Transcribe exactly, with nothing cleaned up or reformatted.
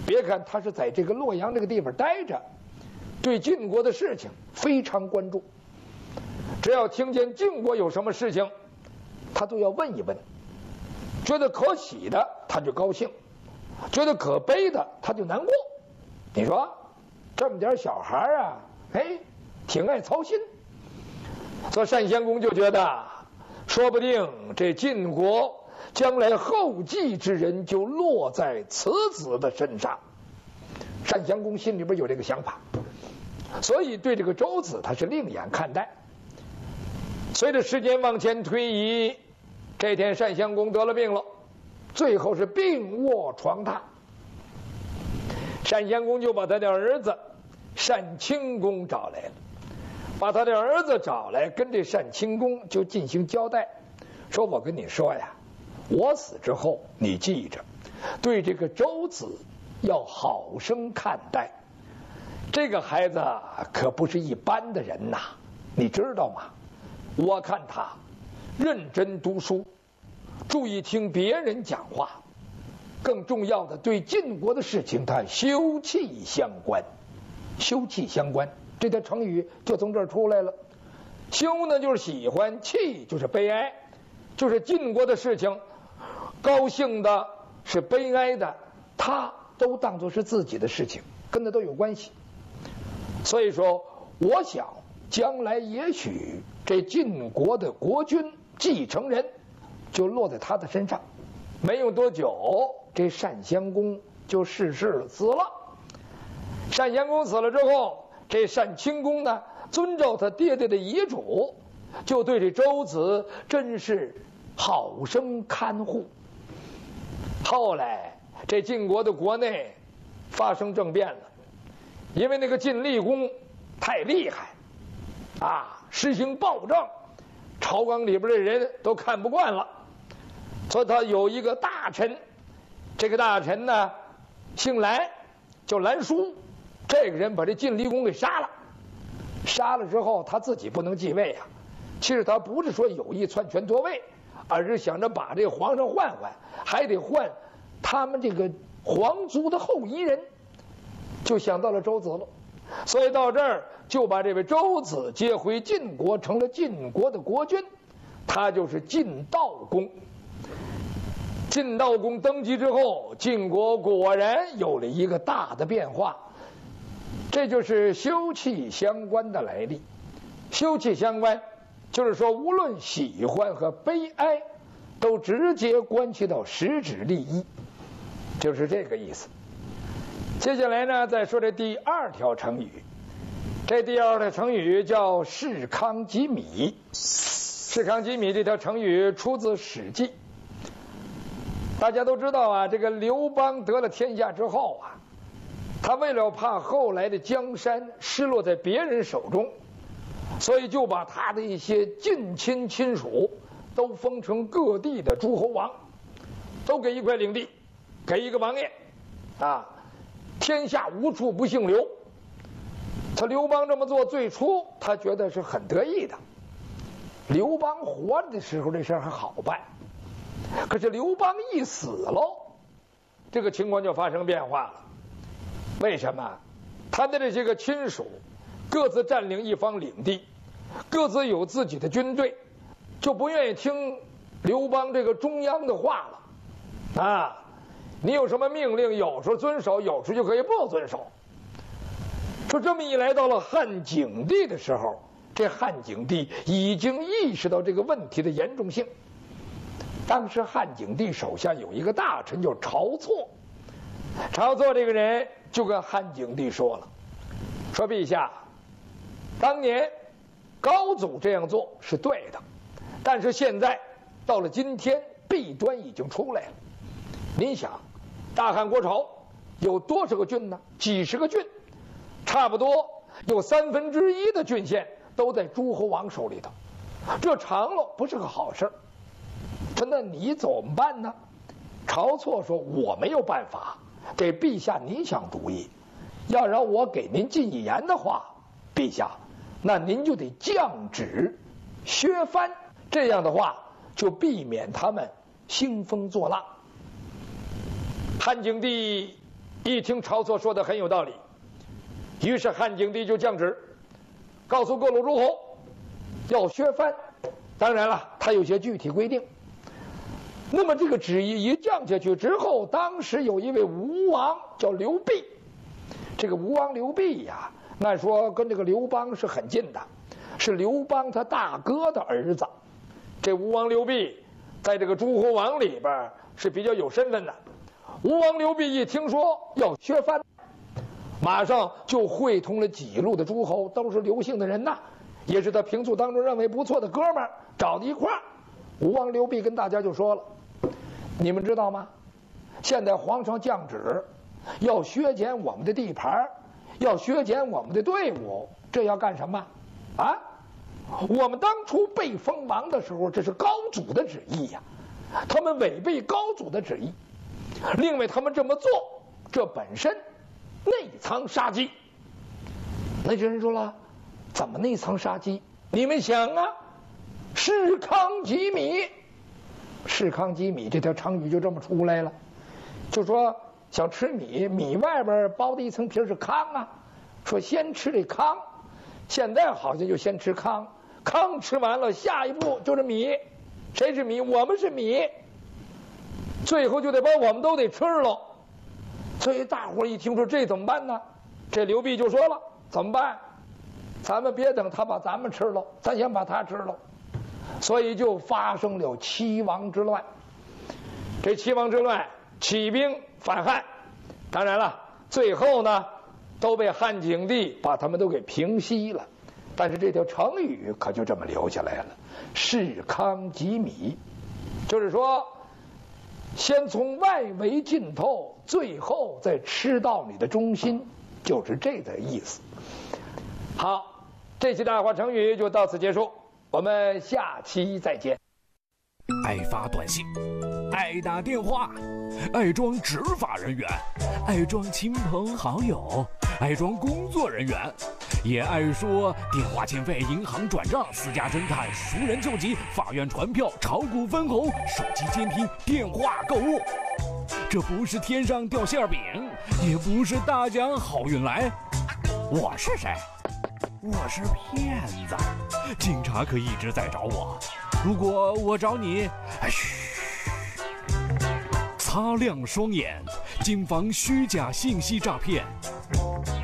别看他是在这个洛阳这个地方待着，对晋国的事情非常关注。只要听见晋国有什么事情，他都要问一问。觉得可喜的他就高兴，觉得可悲的他就难过。你说这么点小孩啊，哎，挺爱操心。所以单襄公就觉得，说不定这晋国将来后继之人就落在此子的身上。单襄公心里边有这个想法，所以对这个周子他是另眼看待。随着时间往前推移，这天单襄公得了病了，最后是病卧床榻。单襄公就把他的儿子单清公找来了，把他的儿子找来，跟这单清公就进行交代，说我跟你说呀，我死之后你记着，对这个周子要好生看待，这个孩子可不是一般的人呐，你知道吗？我看他认真读书，注意听别人讲话，更重要的对晋国的事情他休戚相关。休戚相关这条成语就从这儿出来了。休呢就是喜欢，戚就是悲哀，就是晋国的事情，高兴的是悲哀的，他都当作是自己的事情，跟他都有关系。所以说我想将来也许这晋国的国君继承人就落在他的身上。没有多久，这单襄公就逝世了，死了。单襄公死了之后，这单清公呢，遵照他爹爹的遗嘱，就对这周子真是好生看护。后来这晋国的国内发生政变了，因为那个晋厉公太厉害啊，实行暴政，朝纲里边的人都看不惯了。所以他有一个大臣，这个大臣呢姓蓝，叫蓝叔。这个人把这晋厉公给杀了，杀了之后他自己不能继位啊。其实他不是说有意篡权夺位，而是想着把这个皇上换换，还得换他们这个皇族的后裔人，就想到了周子了。所以到这儿就把这位周子接回晋国，成了晋国的国君，他就是晋悼公。晋悼公登基之后，晋国果然有了一个大的变化，这就是休戚相关的来历。休戚相关就是说，无论喜欢和悲哀都直接关系到实质利益，就是这个意思。接下来呢，再说这第二条成语。这第二条成语叫士康击米。士康击米这条成语出自《史记》。大家都知道啊，这个刘邦得了天下之后啊，他为了怕后来的江山失落在别人手中，所以就把他的一些近亲亲属都封成各地的诸侯王，都给一块领地，给一个王爷啊，天下无处不姓刘。他刘邦这么做，最初他觉得是很得意的。刘邦活着的时候这事儿还好办，可是刘邦一死喽，这个情况就发生变化了。为什么？他的这些个亲属各自占领一方领地，各自有自己的军队，就不愿意听刘邦这个中央的话了啊！你有什么命令，有时候遵守，有时候就可以不遵守。说这么一来，到了汉景帝的时候，这汉景帝已经意识到这个问题的严重性。当时汉景帝手下有一个大臣叫晁错，晁错这个人就跟汉景帝说了，说陛下，当年高祖这样做是对的，但是现在到了今天，弊端已经出来了。您想，大汉国朝有多少个郡呢？几十个郡，差不多有三分之一的郡县都在诸侯王手里头，这长了不是个好事。说那你怎么办呢？晁错说，我没有办法，给陛下您想主意。要让我给您进一言的话，陛下，那您就得降旨削藩，这样的话就避免他们兴风作浪。汉景帝一听晁错说的很有道理，于是汉景帝就降旨，告诉各路诸侯要削藩。当然了，他有些具体规定。那么这个旨意一降下去之后，当时有一位吴王叫刘濞，这个吴王刘濞呀，按说跟这个刘邦是很近的，是刘邦他大哥的儿子。这吴王刘濞在这个诸侯王里边是比较有身份的。吴王刘濞一听说要削藩，马上就会同了几路的诸侯，都是刘姓的人呐，也是他平素当中认为不错的哥们儿，找到一块儿。吴王刘濞跟大家就说了：“你们知道吗？现在皇上降旨，要削减我们的地盘，要削减我们的队伍，这要干什么？啊？我们当初被封王的时候，这是高祖的旨意呀，他们违背高祖的旨意。另外，他们这么做，这本身内藏杀机。”那些人说了：“怎么内藏杀机？你们想啊，士康击米，士康击米这条成语就这么出来了。就说想吃米，米外边包的一层皮是糠啊，说先吃这糠，现在好像就先吃糠，糠吃完了，下一步就是米。谁是米？我们是米。最后就得把我们都得吃了。所以大伙一听说这怎么办呢？这刘濞就说了：怎么办？咱们别等他把咱们吃了，咱先把他吃了。所以就发生了七王之乱。这七王之乱起兵反汉，当然了，最后呢都被汉景帝把他们都给平息了。但是这条成语可就这么留下来了，士康击米，就是说先从外围浸透，最后再吃到你的中心，就是这个意思。好，这期大话成语就到此结束，我们下期再见。 爱发短信，爱打电话，爱装执法人员，爱装亲朋好友，爱装工作人员，也爱说电话欠费、银行转账、私家侦探、熟人救急、法院传票、炒股分红、手机监听、电话购物。这不是天上掉馅饼，也不是大奖好运来。我是谁？我是骗子。警察可一直在找我，如果我找你，嘘，擦亮双眼，谨防虚假信息诈骗。